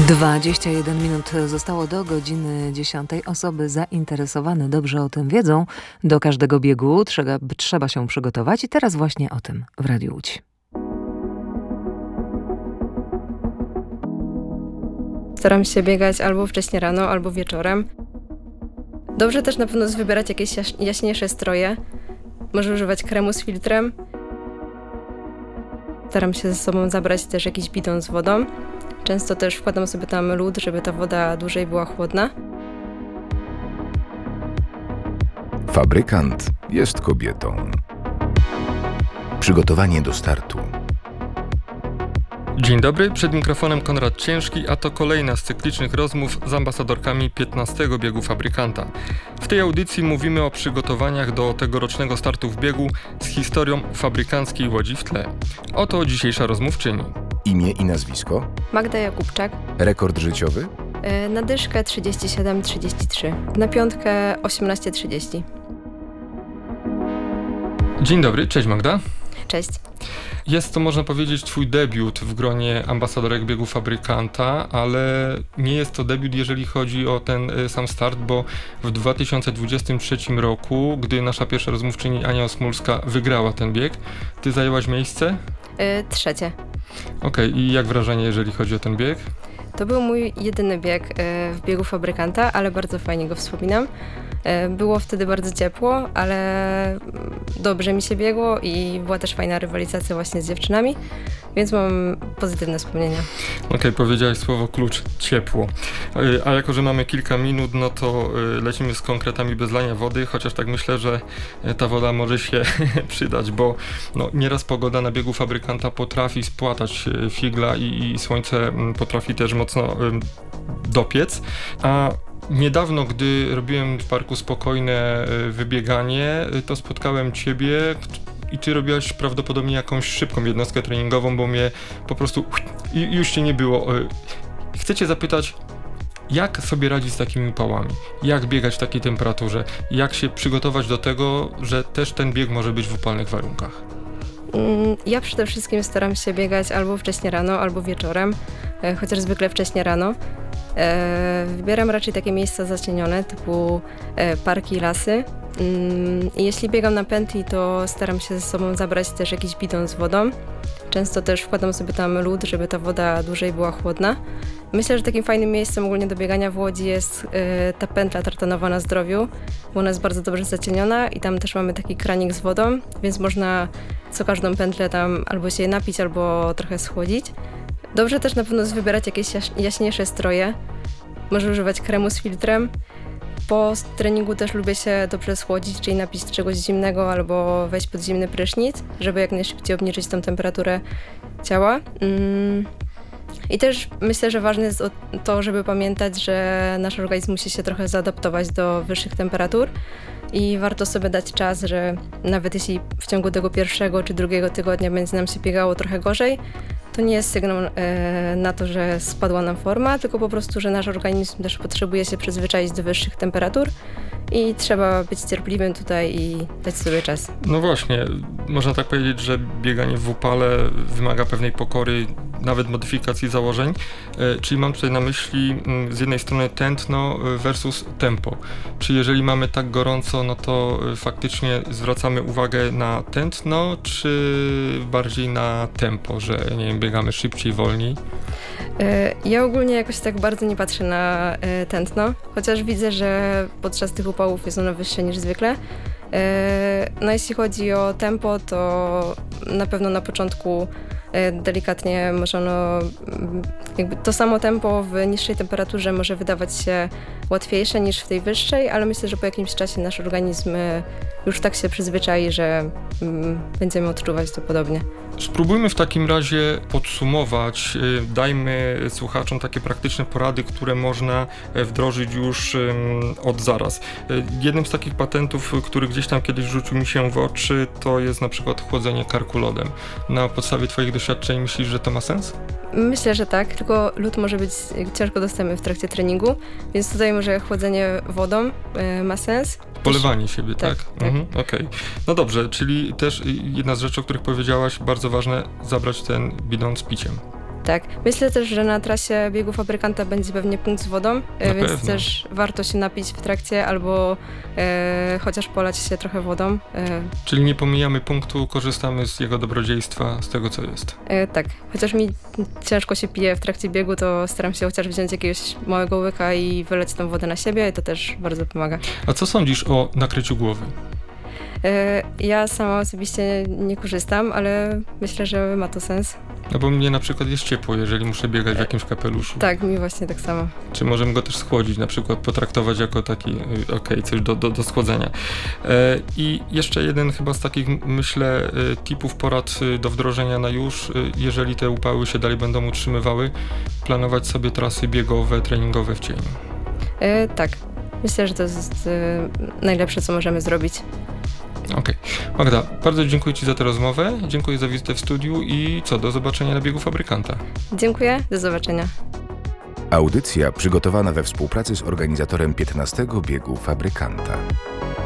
21 minut zostało do godziny 10. Osoby zainteresowane dobrze o tym wiedzą. Do każdego biegu trzeba się przygotować i teraz właśnie o tym w Radiu Łódź. Staram się biegać albo wcześnie rano, albo wieczorem. Dobrze też na pewno jest wybierać jakieś jaśniejsze stroje. Może używać kremu z filtrem. Staram się ze sobą zabrać też jakiś bidon z wodą. Często też wkładam sobie tam lód, żeby ta woda dłużej była chłodna. Fabrykant jest kobietą. Przygotowanie do startu. Dzień dobry, przed mikrofonem Konrad Ciężki, a to kolejna z cyklicznych rozmów z ambasadorkami 15. biegu Fabrykanta. W tej audycji mówimy o przygotowaniach do tegorocznego startu w biegu z historią fabrykanckiej Łodzi w tle. Oto dzisiejsza rozmówczyni. Imię i nazwisko? Magda Jakubczak. Rekord życiowy? Na dyszkę 37-33. Na piątkę 18-30. Dzień dobry, cześć Magda. Cześć. Jest to, można powiedzieć, twój debiut w gronie ambasadorek biegu Fabrykanta, ale nie jest to debiut, jeżeli chodzi o ten sam start, bo w 2023 roku, gdy nasza pierwsza rozmówczyni Ania Osmulska wygrała ten bieg, ty zajęłaś miejsce? Trzecie. Okej, i jak wrażenie, jeżeli chodzi o ten bieg? To był mój jedyny bieg w biegu Fabrykanta, ale bardzo fajnie go wspominam. Było wtedy bardzo ciepło, ale dobrze mi się biegło i była też fajna rywalizacja właśnie z dziewczynami, więc mam pozytywne wspomnienia. Okej, powiedziałeś słowo klucz, ciepło. A jako, że mamy kilka minut, no to lecimy z konkretami bez lania wody, chociaż tak myślę, że ta woda może się przydać, bo no, nieraz pogoda na biegu Fabrykanta potrafi spłatać figla i słońce potrafi też mocno dopiec, a niedawno, gdy robiłem w parku spokojne wybieganie, to spotkałem ciebie i ty robiłaś prawdopodobnie jakąś szybką jednostkę treningową, bo mnie po prostu już cię nie było. Chcę cię zapytać, jak sobie radzić z takimi upałami? Jak biegać w takiej temperaturze? Jak się przygotować do tego, że też ten bieg może być w upalnych warunkach? Ja przede wszystkim staram się biegać albo wcześnie rano, albo wieczorem, chociaż zwykle wcześnie rano. Wybieram raczej takie miejsca zacienione, typu parki, lasy. I jeśli biegam na pętli, to staram się ze sobą zabrać też jakiś bidon z wodą. Często też wkładam sobie tam lód, żeby ta woda dłużej była chłodna. Myślę, że takim fajnym miejscem ogólnie do biegania w Łodzi jest ta pętla tartanowa na Zdrowiu, bo ona jest bardzo dobrze zacieniona i tam też mamy taki kranik z wodą, więc można co każdą pętlę tam albo się napić, albo trochę schłodzić. Dobrze też na pewno jest wybierać jakieś jaśniejsze stroje. Może używać kremu z filtrem. Po treningu też lubię się dobrze schłodzić, czyli napić czegoś zimnego albo wejść pod zimny prysznic, żeby jak najszybciej obniżyć tą temperaturę ciała. I też myślę, że ważne jest to, żeby pamiętać, że nasz organizm musi się trochę zaadaptować do wyższych temperatur i warto sobie dać czas, że nawet jeśli w ciągu tego pierwszego czy drugiego tygodnia będzie nam się biegało trochę gorzej, to nie jest sygnał na to, że spadła nam forma, tylko po prostu, że nasz organizm też potrzebuje się przyzwyczaić do wyższych temperatur i trzeba być cierpliwym tutaj i dać sobie czas. No właśnie, można tak powiedzieć, że bieganie w upale wymaga pewnej pokory, nawet modyfikacji założeń, czyli mam tutaj na myśli z jednej strony tętno versus tempo. Czy jeżeli mamy tak gorąco, no to faktycznie zwracamy uwagę na tętno, czy bardziej na tempo, że nie wiem, biegamy szybciej, wolniej? Ja ogólnie jakoś tak bardzo nie patrzę na tętno, chociaż widzę, że podczas tych upałów jest ono wyższe niż zwykle. No jeśli chodzi o tempo, to na pewno na początku delikatnie może ono, jakby to samo tempo w niższej temperaturze może wydawać się łatwiejsze niż w tej wyższej, ale myślę, że po jakimś czasie nasz organizm już tak się przyzwyczai, że będziemy odczuwać to podobnie. Spróbujmy w takim razie podsumować, dajmy słuchaczom takie praktyczne porady, które można wdrożyć już od zaraz. Jednym z takich patentów, który gdzieś tam kiedyś rzucił mi się w oczy, to jest na przykład chłodzenie karku lodem. Na podstawie twoich doświadczeń myślisz, że to ma sens? Myślę, że tak, tylko lód może być ciężko dostępny w trakcie treningu, więc tutaj może chłodzenie wodą ma sens. Polewanie siebie, tak? Tak. Okej. No dobrze, czyli też jedna z rzeczy, o których powiedziałaś, bardzo ważne, zabrać ten bidon z piciem. Tak, myślę też, że na trasie biegu Fabrykanta będzie pewnie punkt z wodą, więc pewno. też warto się napić w trakcie albo chociaż polać się trochę wodą. Czyli nie pomijamy punktu, korzystamy z jego dobrodziejstwa, z tego co jest. Tak, chociaż mi ciężko się pije w trakcie biegu, to staram się chociaż wziąć jakiegoś małego łyka i wyleć tą wodę na siebie i to też bardzo pomaga. A co sądzisz o nakryciu głowy? Ja sama osobiście nie korzystam, ale myślę, że ma to sens. No bo mnie na przykład jest ciepło, jeżeli muszę biegać w jakimś kapeluszu. Tak, mi właśnie tak samo. Czy możemy go też schłodzić, na przykład potraktować jako taki, coś do schłodzenia. I jeszcze jeden chyba z takich, myślę, tipów, porad do wdrożenia na już, jeżeli te upały się dalej będą utrzymywały, planować sobie trasy biegowe, treningowe w cieniu. Tak, myślę, że to jest najlepsze, co możemy zrobić. Okej. Magda, bardzo dziękuję Ci za tę rozmowę, dziękuję za wizytę w studiu i do zobaczenia na biegu Fabrykanta. Dziękuję, do zobaczenia. Audycja przygotowana we współpracy z organizatorem 15. biegu Fabrykanta.